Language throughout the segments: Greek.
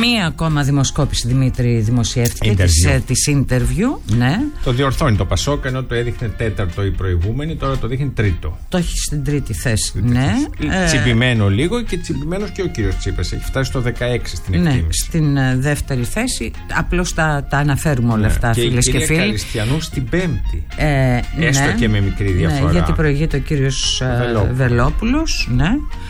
Μία ακόμα δημοσκόπηση, Δημήτρη, δημοσιεύτηκε της interview. Ναι. Το διορθώνει το Πασόκ, ενώ το έδειχνε τέταρτο η προηγούμενη, τώρα το δείχνει τρίτο. Το έχει στην τρίτη θέση. Ναι. Τσιμπημένο λίγο και τσιμπημένος και ο κύριος Τσίπρας. Έχει φτάσει στο 16 στην εκτίμηση. Ναι, στην δεύτερη θέση. Απλώς τα αναφέρουμε όλα αυτά, φίλες και φίλοι. Και Χριστιανού στην πέμπτη. Έστω και με μικρή διαφορά. Ναι, γιατί προηγείται ο κύριος Βελόπουλος. Ναι.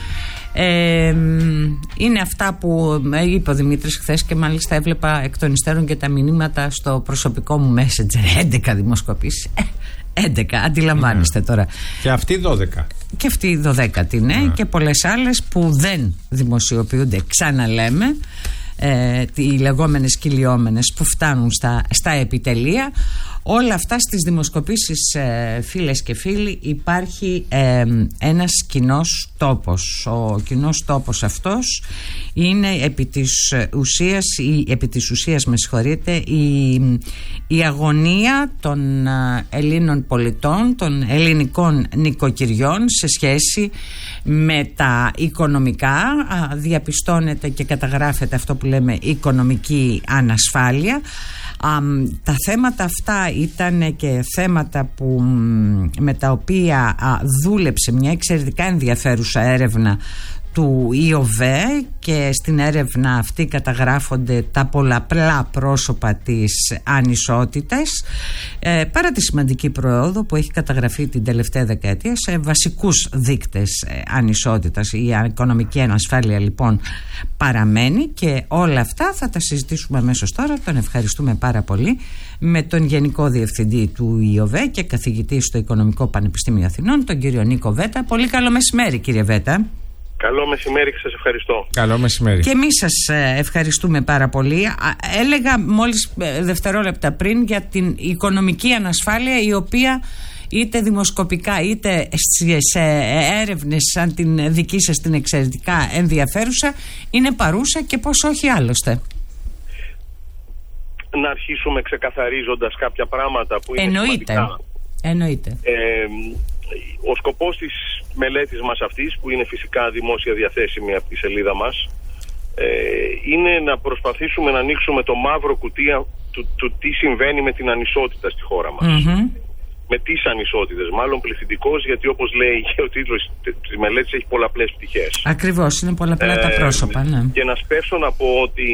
Είναι αυτά που είπε ο Δημήτρης χθες και μάλιστα έβλεπα εκ των υστέρων και τα μηνύματα στο προσωπικό μου Messenger. 11 δημοσκοπήσεις. 11, αντιλαμβάνεστε τώρα. Και αυτή 12. Και αυτή η 12η, ναι, και πολλές άλλες που δεν δημοσιοποιούνται, ξαναλέμε. Οι λεγόμενες κυλιόμενες που φτάνουν στα επιτελεία. Όλα αυτά στις δημοσκοπήσεις, φίλες και φίλοι, υπάρχει ένας κοινός τόπος. Ο κοινός τόπος αυτός είναι επί της ουσίας, με συγχωρείτε, η αγωνία των Ελλήνων πολιτών, των ελληνικών νοικοκυριών σε σχέση με τα οικονομικά. Διαπιστώνεται και καταγράφεται αυτό που λέμε οικονομική ανασφάλεια. Τα θέματα αυτά ήταν και θέματα με τα οποία δούλεψε μια εξαιρετικά ενδιαφέρουσα έρευνα του ΙΟΒΕ, και στην έρευνα αυτή καταγράφονται τα πολλαπλά πρόσωπα της ανισότητας, παρά τη σημαντική προόδο που έχει καταγραφεί την τελευταία δεκαετία σε βασικούς δείκτες ανισότητας. Η οικονομική ανασφάλεια λοιπόν παραμένει, και όλα αυτά θα τα συζητήσουμε αμέσως τώρα. Τον ευχαριστούμε πάρα πολύ, με τον Γενικό Διευθυντή του ΙΟΒΕ και καθηγητή στο Οικονομικό Πανεπιστήμιο Αθηνών, τον κύριο Νίκο Βέτα. Πολύ καλό μεσημέρι, κύριε Βέτα. Καλό μεσημέρι και σας ευχαριστώ. Καλό μεσημέρι. Και εμείς σας ευχαριστούμε πάρα πολύ. Έλεγα μόλις δευτερόλεπτα πριν για την οικονομική ανασφάλεια, η οποία είτε δημοσκοπικά είτε σε έρευνες σαν την δική σας την εξαιρετικά ενδιαφέρουσα είναι παρούσα, και πώς όχι άλλωστε. Να αρχίσουμε ξεκαθαρίζοντας κάποια πράγματα που είναι σημαντικά. Εννοείται. Ο σκοπός της μελέτης μας αυτής, που είναι φυσικά δημόσια διαθέσιμη από τη σελίδα μας, είναι να προσπαθήσουμε να ανοίξουμε το μαύρο κουτί του τι συμβαίνει με την ανισότητα στη χώρα μας. Με τις ανισότητες, μάλλον πληθυντικός, γιατί όπως λέει και ο τίτλος της μελέτης έχει πολλαπλές πτυχές. Ακριβώς, είναι πολλαπλά τα πρόσωπα, ναι. Και να σπεύσω να πω ότι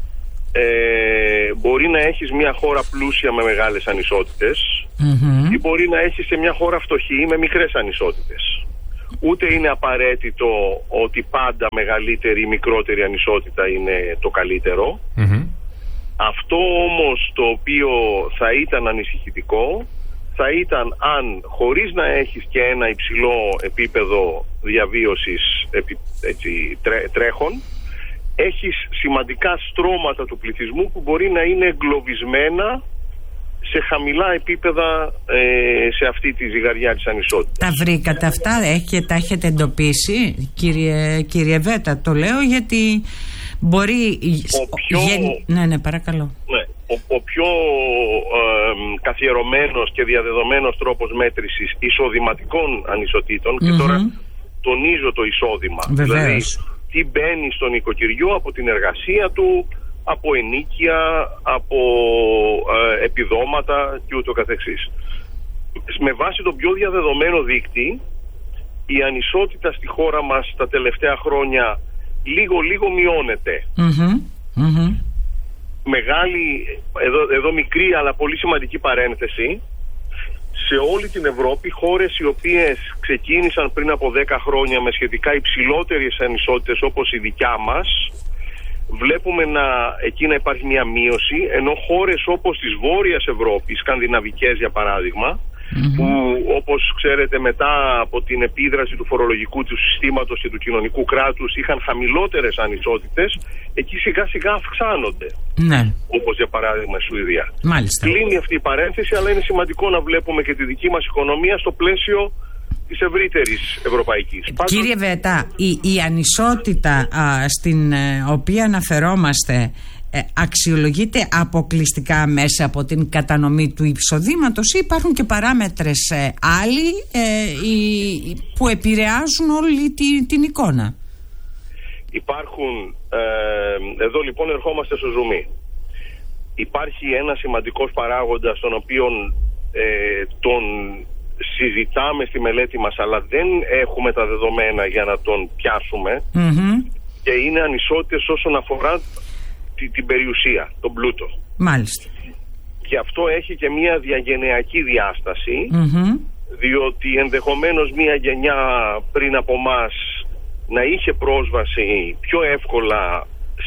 μπορεί να έχεις μια χώρα πλούσια με μεγάλες ανισότητες, ή μπορεί να έχεις σε μια χώρα φτωχή με μικρές ανισότητες. Ούτε είναι απαραίτητο ότι πάντα μεγαλύτερη ή μικρότερη ανισότητα είναι το καλύτερο. Αυτό όμως το οποίο θα ήταν ανησυχητικό θα ήταν αν, χωρίς να έχεις και ένα υψηλό επίπεδο διαβίωσης τρέχον, έχεις σημαντικά στρώματα του πληθυσμού που μπορεί να είναι εγκλωβισμένα σε χαμηλά επίπεδα σε αυτή τη ζυγαριά της ανισότητας. Τα βρήκατε αυτά, τα έχετε εντοπίσει, κύριε Βέτα? Το λέω γιατί μπορεί... Ναι, παρακαλώ. Ναι. Ο πιο καθιερωμένος και διαδεδομένος τρόπος μέτρησης εισοδηματικών ανισοτήτων, και τώρα τονίζω το εισόδημα, δηλαδή τι μπαίνει στον νοικοκυριό από την εργασία του, από ενοίκια, από επιδόματα και ούτω καθεξής. Με βάση το πιο διαδεδομένο δείκτη, η ανισότητα στη χώρα μας τα τελευταία χρόνια λίγο μειώνεται. Μεγάλη, εδώ μικρή αλλά πολύ σημαντική παρένθεση, σε όλη την Ευρώπη χώρες οι οποίες ξεκίνησαν πριν από 10 χρόνια με σχετικά υψηλότερες ανισότητες όπως η δικιά μας, βλέπουμε εκεί να υπάρχει μια μείωση, ενώ χώρες όπως της Βόρειας Ευρώπης, σκανδιναβικές για παράδειγμα, που όπως ξέρετε μετά από την επίδραση του φορολογικού του συστήματος και του κοινωνικού κράτους είχαν χαμηλότερες ανισότητες, εκεί σιγά σιγά αυξάνονται. Ναι. Όπως για παράδειγμα η Σουηδία. Μάλιστα. Κλείνει αυτή η παρένθεση, αλλά είναι σημαντικό να βλέπουμε και τη δική μας οικονομία στο πλαίσιο της ευρύτερης ευρωπαϊκής. Κύριε Βέτα, η ανισότητα στην οποία αναφερόμαστε αξιολογείται αποκλειστικά μέσα από την κατανομή του εισοδήματος, ή υπάρχουν και παράμετρες άλλοι που επηρεάζουν όλη την εικόνα? Υπάρχουν, εδώ λοιπόν ερχόμαστε στο ζουμί. Υπάρχει ένα σημαντικός παράγοντας τον οποίο τον συζητάμε στη μελέτη μας, αλλά δεν έχουμε τα δεδομένα για να τον πιάσουμε, και είναι ανισότητες όσον αφορά την περιουσία, τον πλούτο. Μάλιστα. Και αυτό έχει και μια διαγενειακή διάσταση, διότι ενδεχομένως μια γενιά πριν από μας να είχε πρόσβαση πιο εύκολα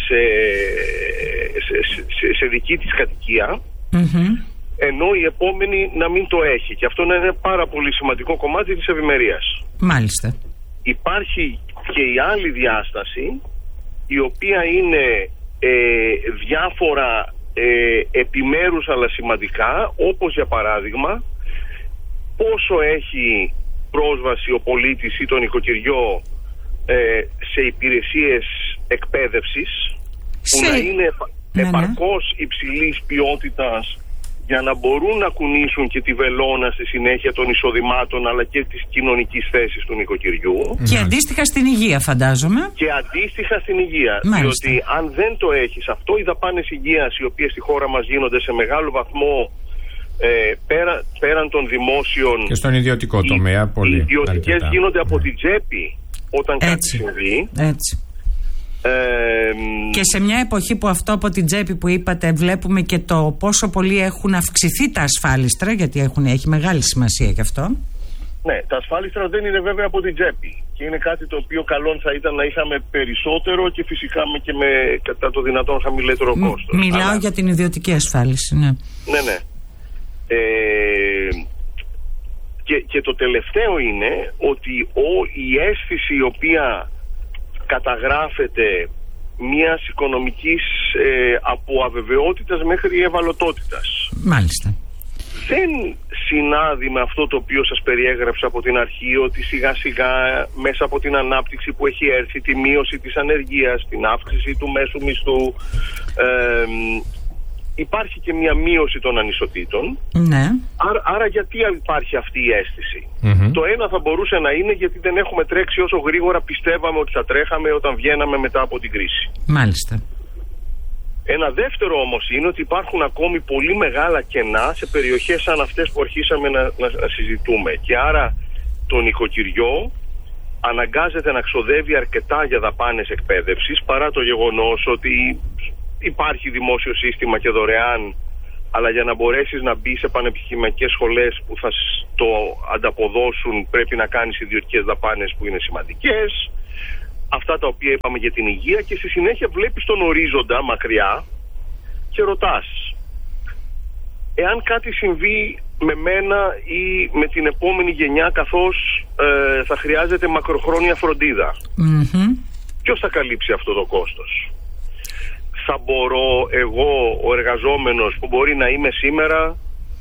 σε δική της κατοικία, ενώ η επόμενη να μην το έχει. Και αυτό είναι ένα πάρα πολύ σημαντικό κομμάτι της ευημερίας. Μάλιστα. Υπάρχει και η άλλη διάσταση, η οποία είναι διάφορα επιμέρους αλλά σημαντικά, όπως για παράδειγμα πόσο έχει πρόσβαση ο πολίτης ή το νοικοκυριό σε υπηρεσίες εκπαίδευσης που να είναι επαρκώς υψηλής ποιότητας για να μπορούν να κουνήσουν και τη βελόνα στη συνέχεια των εισοδημάτων αλλά και της κοινωνικής θέσης του νοικοκυριού. Και αντίστοιχα στην υγεία, φαντάζομαι. Και αντίστοιχα στην υγεία. Μάλιστα. Διότι αν δεν το έχεις αυτό, οι δαπάνες υγείας, οι οποίες στη χώρα μας γίνονται σε μεγάλο βαθμό πέραν των δημόσιων και στον ιδιωτικό τομέα, πολύ. Οι ιδιωτικές γίνονται από την τσέπη όταν κάτι συμβεί. Έτσι. Και σε μια εποχή που αυτό από την τσέπη που είπατε, βλέπουμε και το πόσο πολύ έχουν αυξηθεί τα ασφάλιστρα, γιατί έχει μεγάλη σημασία και αυτό. Ναι, τα ασφάλιστρα δεν είναι βέβαια από την τσέπη και είναι κάτι το οποίο καλό θα ήταν να είχαμε περισσότερο και φυσικά και με κατά το δυνατόν χαμηλότερο κόστος. Μιλάω για την ιδιωτική ασφάλιση, ναι. Ναι. Και το τελευταίο είναι ότι η αίσθηση η οποία καταγράφεται μιας οικονομικής από αβεβαιότητας μέχρι ευαλωτότητας. Μάλιστα. Δεν συνάδει με αυτό το οποίο σας περιέγραψα από την αρχή, ότι σιγά σιγά μέσα από την ανάπτυξη που έχει έρθει, τη μείωση της ανεργίας, την αύξηση του μέσου μισθού, υπάρχει και μια μείωση των ανισοτήτων. Ναι. Άρα γιατί υπάρχει αυτή η αίσθηση? Το ένα θα μπορούσε να είναι γιατί δεν έχουμε τρέξει όσο γρήγορα πιστεύαμε ότι θα τρέχαμε όταν βγαίναμε μετά από την κρίση. Μάλιστα. Ένα δεύτερο όμως είναι ότι υπάρχουν ακόμη πολύ μεγάλα κενά σε περιοχές σαν αυτές που αρχίσαμε να συζητούμε. Και άρα το νοικοκυριό αναγκάζεται να ξοδεύει αρκετά για δαπάνες εκπαίδευσης, παρά το γεγονός ότι υπάρχει δημόσιο σύστημα και δωρεάν, αλλά για να μπορέσεις να μπει σε πανεπιστημιακές σχολές που θα το ανταποδώσουν πρέπει να κάνεις ιδιωτικές δαπάνες που είναι σημαντικές. Αυτά τα οποία είπαμε για την υγεία, και στη συνέχεια βλέπεις τον ορίζοντα μακριά και ρωτάς, εάν κάτι συμβεί με μένα ή με την επόμενη γενιά, καθώς θα χρειάζεται μακροχρόνια φροντίδα, ποιος θα καλύψει αυτό το κόστος? Θα μπορώ εγώ, ο εργαζόμενος που μπορεί να είμαι σήμερα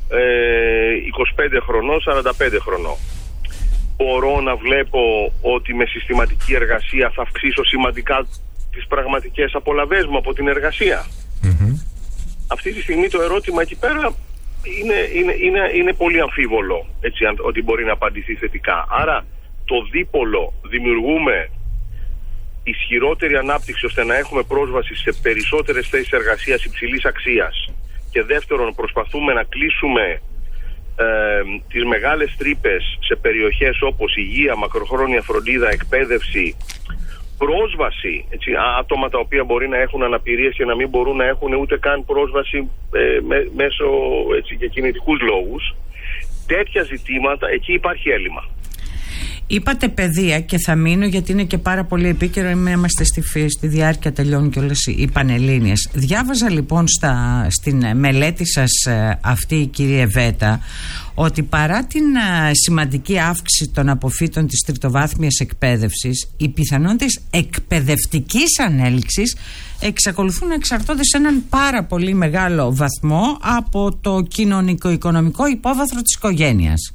25 χρονών, 45 χρονών, μπορώ να βλέπω ότι με συστηματική εργασία θα αυξήσω σημαντικά τις πραγματικές απολαβές μου από την εργασία? Αυτή τη στιγμή το ερώτημα εκεί πέρα είναι πολύ αμφίβολο, έτσι, ότι μπορεί να απαντηθεί θετικά. Άρα το δίπολο, δημιουργούμε ισχυρότερη ανάπτυξη ώστε να έχουμε πρόσβαση σε περισσότερες θέσεις εργασίας υψηλής αξίας, και δεύτερον προσπαθούμε να κλείσουμε τις μεγάλες τρύπες σε περιοχές όπως υγεία, μακροχρόνια φροντίδα, εκπαίδευση, πρόσβαση, έτσι, άτομα τα οποία μπορεί να έχουν αναπηρίες και να μην μπορούν να έχουν ούτε καν πρόσβαση μέσω, έτσι, για κινητικούς λόγους. Τέτοια ζητήματα, εκεί υπάρχει έλλειμμα. Είπατε παιδεία, και θα μείνω γιατί είναι και πάρα πολύ επίκαιρο. Είμαστε στη διάρκεια, τελειώνουν και όλες οι Πανελλήνιες. Διάβαζα λοιπόν στην μελέτη σας αυτή, κύριε Βέτα, ότι παρά την σημαντική αύξηση των αποφύτων της τριτοβάθμιας εκπαίδευσης, οι πιθανότητες εκπαιδευτικής ανέλυξης εξακολουθούν να εξαρτώνται σε έναν πάρα πολύ μεγάλο βαθμό από το κοινωνικο-οικονομικό υπόβαθρο της οικογένειας.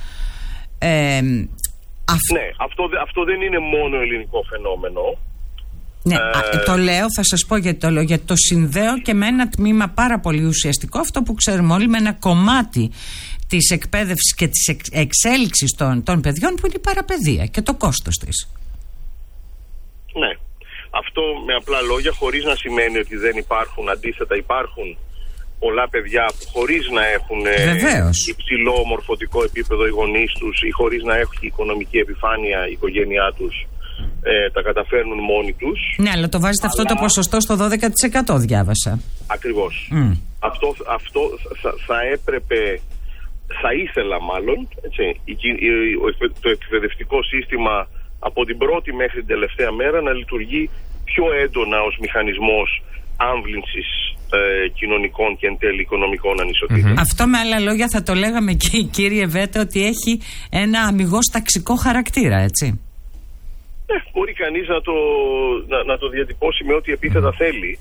Ναι, αυτό δεν είναι μόνο ελληνικό φαινόμενο. Ναι, το λέω, θα σας πω γιατί το λέω, γιατί το συνδέω και με ένα τμήμα πάρα πολύ ουσιαστικό, αυτό που ξέρουμε όλοι, με ένα κομμάτι της εκπαίδευσης και της εξέλιξης των παιδιών, που είναι η παραπαιδεία και το κόστος της. Ναι. Αυτό με απλά λόγια, χωρίς να σημαίνει ότι δεν υπάρχουν, αντίθετα υπάρχουν πολλά παιδιά που χωρίς να έχουν υψηλό μορφωτικό επίπεδο οι γονείς τους ή χωρίς να έχουν οικονομική επιφάνεια η οικογένειά τους, τα καταφέρνουν μόνοι τους. Ναι, αλλά το βάζετε αυτό το ποσοστό στο 12%, διάβασα. Ακριβώς. Αυτό θα έπρεπε, θα ήθελα μάλλον, έτσι, το εκπαιδευτικό σύστημα από την πρώτη μέχρι την τελευταία μέρα να λειτουργεί πιο έντονα ως μηχανισμός άμβλυνσης κοινωνικών και εν τέλει οικονομικών ανισοτήτων. Αυτό με άλλα λόγια θα το λέγαμε και κύριε Βέτε ότι έχει ένα αμιγώς ταξικό χαρακτήρα, έτσι. Μπορεί κανείς να το διατυπώσει με ό,τι επίθετα θέλει.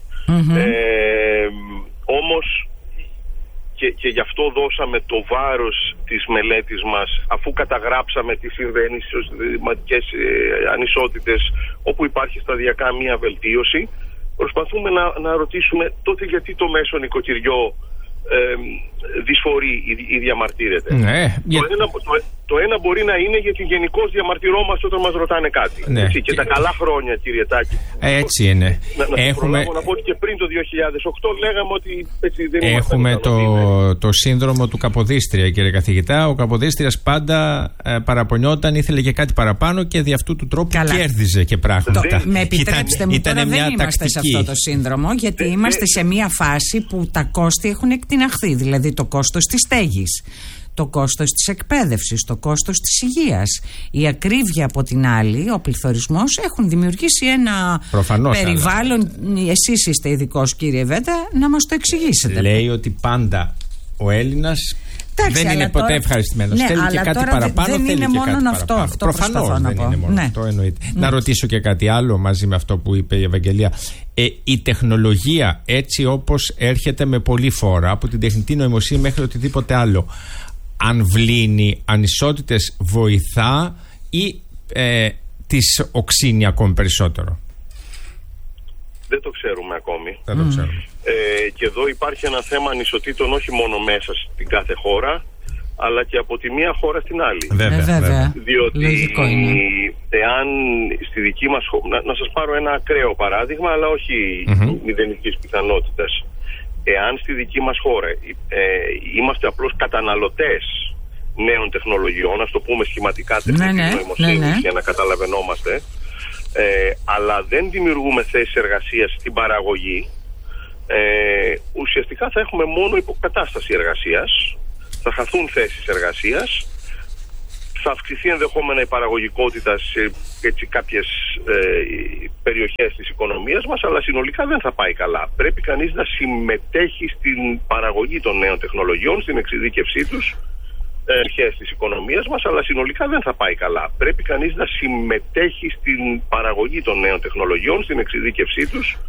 Όμως και γι' αυτό δώσαμε το βάρος της μελέτης μας, αφού καταγράψαμε τι συμβαίνει στις συστηματικές ανισότητες όπου υπάρχει σταδιακά μία βελτίωση. Προσπαθούμε να ρωτήσουμε τότε γιατί το μέσο νοικοκυριό δυσφορεί ή διαμαρτύρεται. Το ένα μπορεί να είναι γιατί γενικώς διαμαρτυρόμαστε όταν μας ρωτάνε κάτι. Έτσι, και τα καλά χρόνια, κύριε Τάκη. Έτσι είναι. Να πω ότι και πριν το 2008 λέγαμε ότι έτσι δεν έχουμε το σύνδρομο του Καποδίστρια, κύριε καθηγητά. Ο Καποδίστριας πάντα παραπονιόταν, ήθελε και κάτι παραπάνω και δι' αυτού του τρόπου κέρδιζε και πράγματα. Με επιτρέψτε μου, τώρα δεν είμαστε σε αυτό το σύνδρομο, γιατί είμαστε σε μια φάση που τα κόστη έχουν εκτιναχθεί. Δηλαδή το κόστος της στέγης, το κόστος της εκπαίδευσης, το κόστος της υγείας, η ακρίβεια από την άλλη, ο πληθωρισμός έχουν δημιουργήσει ένα περιβάλλον. Εσείς είστε ειδικός, κύριε Βέτα, να μας το εξηγήσετε. Λέει ότι πάντα ο Έλληνας δεν είναι ποτέ ευχαριστημένος. Θέλει και κάτι παραπάνω, δεν θέλει είναι και μόνο κάτι αυτό, παραπάνω. Προφανώς δεν είναι μόνο αυτό, εννοείται. Να ρωτήσω και κάτι άλλο μαζί με αυτό που είπε η Ευαγγελία. Η τεχνολογία, έτσι όπως έρχεται με πολλή φόρα, από την τεχνητή νοημοσύνη μέχρι οτιδήποτε άλλο, αν βλύνει ανισότητες, βοηθά ή τις οξύνει ακόμη περισσότερο? Δεν το ξέρουμε ακόμη. Δεν το ξέρουμε. Και εδώ υπάρχει ένα θέμα ανισοτήτων όχι μόνο μέσα στην κάθε χώρα, αλλά και από τη μία χώρα στην άλλη. Βέβαια. Διότι εάν στη δική μας χώρα, να σας πάρω ένα ακραίο παράδειγμα, αλλά όχι μηδενικής πιθανότητας. Εάν στη δική μας χώρα είμαστε απλώς καταναλωτές νέων τεχνολογιών, ας το πούμε σχηματικά τεχνητής νοημοσύνης για να καταλαβαίνόμαστε, αλλά δεν δημιουργούμε θέσεις εργασίας στην παραγωγή, ουσιαστικά θα έχουμε μόνο υποκατάσταση εργασίας, θα χαθούν θέσεις εργασίας, θα αυξηθεί ενδεχόμενα η παραγωγικότητα σε κάποιες περιοχές της οικονομίας μας, αλλά συνολικά δεν θα πάει καλά. Πρέπει κανείς να συμμετέχει στην παραγωγή των νέων τεχνολογιών, στην εξειδίκευσή τους, περιοχές της οικονομίας μας, αλλά συνολικά δεν θα πάει καλά. Πρέπει κανείς να συμμετέχει στην παραγωγή των νέων τεχνολογιών, στην εξειδίκευσή τους,